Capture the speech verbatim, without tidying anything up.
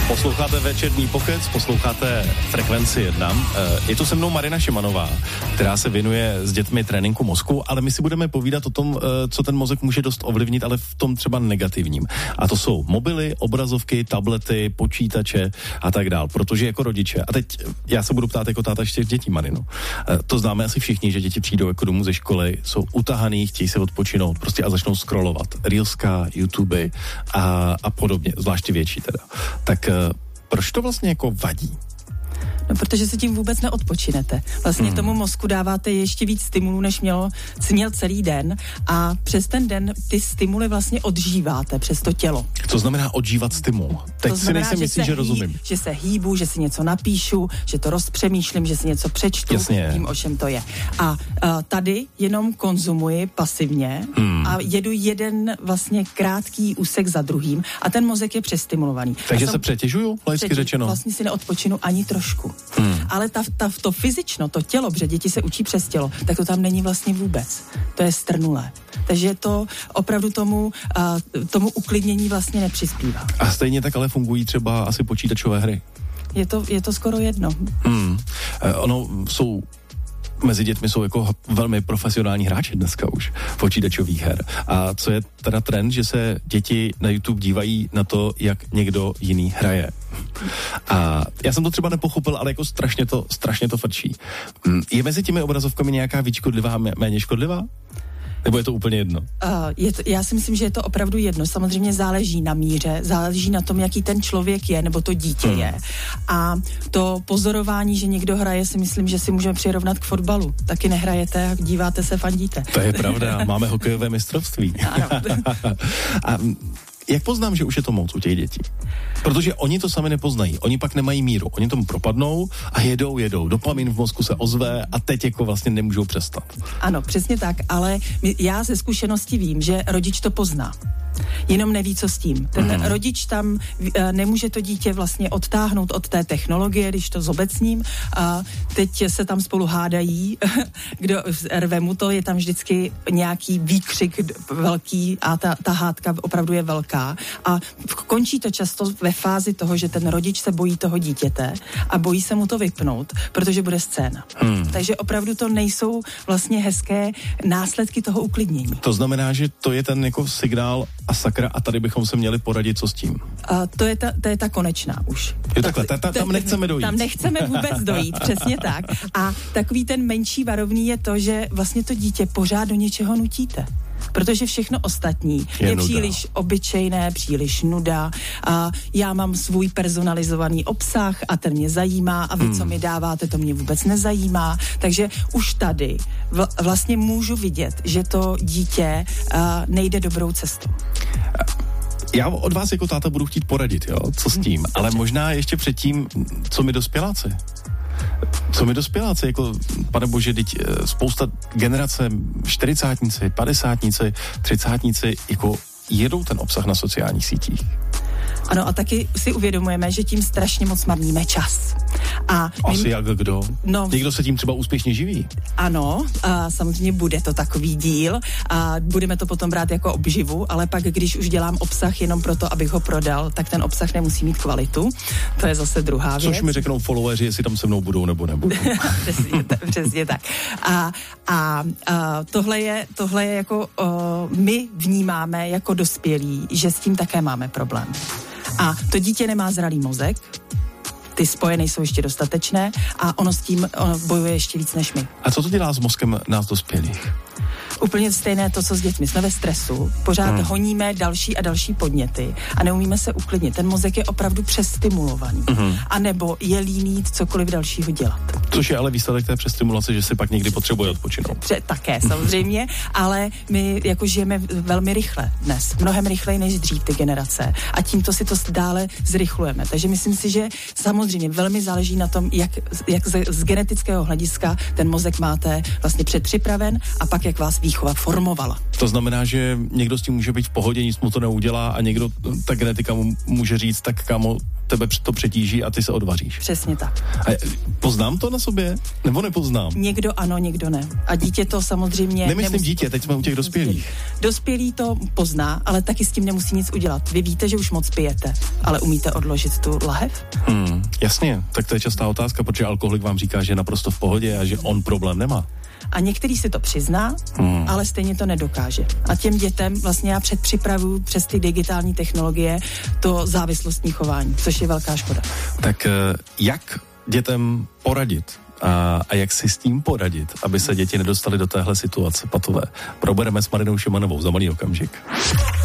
Posloucháte Večerní pokec, posloucháte Frekvenci jedna. Je tu se mnou Marina Šimanová, která se věnuje s dětmi tréninku mozku, ale my si budeme povídat o tom, co ten mozek může dost ovlivnit, ale v tom třeba negativním. A to jsou mobily, obrazovky, tablety, počítače a tak dál. Protože jako rodiče, a teď já se budu ptát jako táta čtyř dětí, Marino. To známe asi všichni, že děti přijdou jako domů ze školy, jsou utahaný, chtějí se odpočinout, prostě a začnou scrollovat. Reelska, YouTube a, a podobně, zvláště větší teda. Tak proč to vlastně jako vadí? No, protože se tím vůbec neodpočinete. Vlastně hmm. tomu mozku dáváte ještě víc stimulů, než mělo, měl celý den a přes ten den ty stimuly vlastně odžíváte přes to tělo. Co znamená odžívat stimul? Teď to znamená, si nejsem myslí, že, že rozumím. Hý, že se hýbu, že si něco napíšu, že to rozpřemýšlím, že si něco přečtu, Jasně. Vím, o čem to je. A uh, tady jenom konzumuji pasivně hmm. a jedu jeden vlastně krátký úsek za druhým a ten mozek je přestimulovaný. Takže se přetěžuju, laicky řečeno? Vlastně si neodpočinu ani trošku. Hmm. Ale ta, ta, to fyzično, to tělo, protože děti se učí přes tělo, tak to tam není vlastně vůbec. To je strnulé. Takže to opravdu tomu, uh, tomu uklidnění vlastně nepřispívá. A stejně tak ale fungují třeba asi počítačové hry. Je to, je to skoro jedno. Hmm. Uh, ono jsou... Mezi dětmi jsou jako velmi profesionální hráči dneska už počítačových her. A co je teda trend, že se děti na YouTube dívají na to, jak někdo jiný hraje. A já jsem to třeba nepochopil, ale jako strašně to, strašně to frčí. Je mezi těmi obrazovkami nějaká víc škodlivá, méně škodlivá? Nebo je to úplně jedno? Uh, je to, já si myslím, že je to opravdu jedno. Samozřejmě záleží na míře, záleží na tom, jaký ten člověk je, nebo to dítě hmm. je. A to pozorování, že někdo hraje, si myslím, že si můžeme přirovnat k fotbalu. Taky nehrajete a díváte se, fandíte. To je pravda, máme hokejové mistrovství. A jak poznám, že už je to moc u těch dětí? Protože oni to sami nepoznají, oni pak nemají míru, oni tomu propadnou a jedou, jedou, dopamin v mozku se ozve a teď jako vlastně nemůžou přestat. Ano, přesně tak, ale já ze zkušenosti vím, že rodič to pozná. Jenom neví, co s tím. Ten mm. rodič tam uh, nemůže to dítě vlastně odtáhnout od té technologie, když to zobecním. A teď se tam spolu hádají, kdo rve mu to, je tam vždycky nějaký výkřik velký a ta, ta hádka opravdu je velká. A končí to často ve fázi toho, že ten rodič se bojí toho dítěte a bojí se mu to vypnout, protože bude scéna. Mm. Takže opravdu to nejsou vlastně hezké následky toho uklidnění. To znamená, že to je ten jako signál a sakra, a tady bychom se měli poradit, co s tím. A to je ta, to je ta konečná už. Je takhle, ta, ta, tam nechceme dojít. Tam nechceme vůbec dojít, přesně tak. A takový ten menší varovný je to, že vlastně to dítě pořád do něčeho nutíte. Protože všechno ostatní je, je příliš obyčejné, příliš nuda a já mám svůj personalizovaný obsah a ten mě zajímá a vy, hmm. co mi dáváte, to mě vůbec nezajímá. Takže už tady vl- vlastně můžu vidět, že to dítě uh, nejde dobrou cestou. Já od vás jako táta budu chtít poradit, jo, co s tím, ale možná ještě předtím, co mi dospěláci. Co mi dospěláci, jako, pane bože, teď spousta generace čtyřicátníci, padesátníci, třicátníci, jako jedou ten obsah na sociálních sítích. Ano, a taky si uvědomujeme, že tím strašně moc marníme čas. A Asi my... jak kdo? No, Někdo se tím třeba úspěšně živí. Ano, a samozřejmě bude to takový díl a budeme to potom brát jako obživu, ale pak, když už dělám obsah jenom proto, abych ho prodal, tak ten obsah nemusí mít kvalitu. To je zase druhá věc. Což mi řeknou followeri, jestli tam se mnou budou nebo nebudou. přesně, t- přesně tak. A, a, a tohle je, tohle je jako o, my vnímáme jako dospělí, že s tím také máme problém. A to dítě nemá zralý mozek, ty spoje nejsou ještě dostatečné a ono s tím ono bojuje ještě víc než my. A co to dělá s mozkem nás dospělých? Úplně stejné to, co s dětmi. Jsme ve stresu, pořád hmm. honíme další a další podněty a neumíme se uklidnit. Ten mozek je opravdu přestimulovaný. Hmm. A nebo je líný cokoliv dalšího dělat. Což je ale výsledek té přestimulace, že si pak někdy potřebuje odpočinout. Pře- také, samozřejmě, ale my jako žijeme velmi rychle dnes. Mnohem rychleji než dřív ty generace. A tímto si to dále zrychlujeme. Takže myslím si, že samozřejmě velmi záleží na tom, jak, jak z, z genetického hlediska ten mozek máte vlastně předpřipraven a pak jak vás výchova formovala. To znamená, že někdo s tím může být v pohodě, nic mu to neudělá a někdo, ta genetika mu může říct, tak kámo, tebe to přetíží a ty se odvaříš. Přesně tak. A poznám to na sobě? Nebo nepoznám? Někdo ano, někdo ne. A dítě to samozřejmě... Nemyslím dítě, teď jsme u těch dospělých. Dospělý to pozná, ale taky s tím nemusí nic udělat. Vy víte, že už moc pijete, ale umíte odložit tu lahev? Hmm, jasně, tak to je častá otázka, protože alkoholik vám říká, že je naprosto v pohodě a že on problém nemá. A některý si to přizná, hmm. ale stejně to nedokáže. A těm dětem vlastně já předpřipravuju přes ty digitální technologie to závislostní chování, což je velká škoda. Tak jak dětem poradit a, a jak si s tím poradit, aby se děti nedostaly do téhle situace patové? Probereme s Marinou Šimanovou za malý okamžik.